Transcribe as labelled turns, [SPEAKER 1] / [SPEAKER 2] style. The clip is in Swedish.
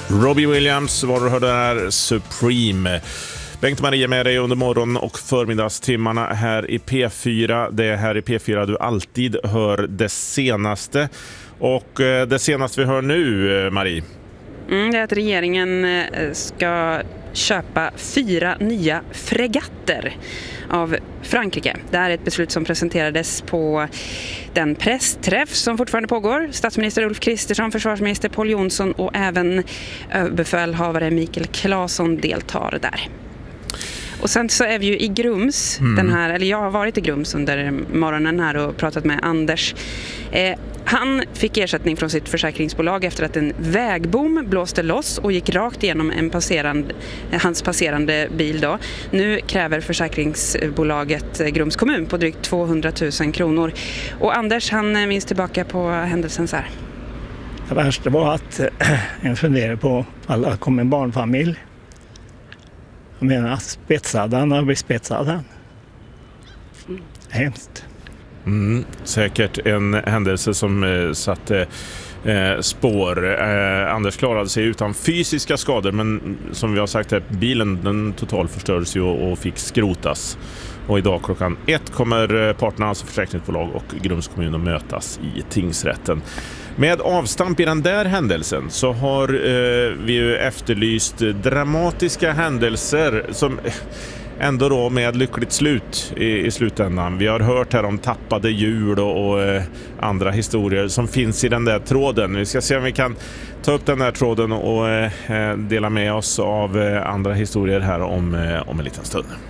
[SPEAKER 1] Robbie Williams var du hörde där, Supreme. Bengt och Maria med dig under morgon- och förmiddagstimmarna här i P4. Det är här i P4 du alltid hör det senaste. Och det senaste vi hör nu, Marie.
[SPEAKER 2] Det är att regeringen ska köpa 4 nya fregatter av Frankrike. Det här är ett beslut som presenterades på den pressträff som fortfarande pågår. Statsminister Ulf Kristersson, försvarsminister Pål Jonsson och även överbefälhavare Mikael Claesson deltar där. Och sen så är vi ju i Grums, jag har varit i Grums under morgonen här och pratat med Anders. Han fick ersättning från sitt försäkringsbolag efter att en vägbom blåste loss och gick rakt igenom hans passerande bil då. Nu kräver försäkringsbolaget Grums kommun på drygt 200 000 kronor. Och Anders, han minns tillbaka på händelsen så här.
[SPEAKER 3] Det värsta var att jag funderade på alla kom en barnfamilj. Jag menar, spetsade han och bespetsade han. Hemskt.
[SPEAKER 1] Säkert en händelse som satte spår. Anders klarade sig utan fysiska skador, men som vi har sagt här, bilen den totalförstördes ju och fick skrotas. Och idag klockan 1 kommer parterna, alltså försäkringsbolag och Grums kommun, att mötas i tingsrätten. Med avstamp i den där händelsen så har vi ju efterlyst dramatiska händelser som ändå då med lyckligt slut i slutändan. Vi har hört här om tappade hjul och andra historier som finns i den där tråden. Vi ska se om vi kan ta upp den där tråden och dela med oss av andra historier här om en liten stund.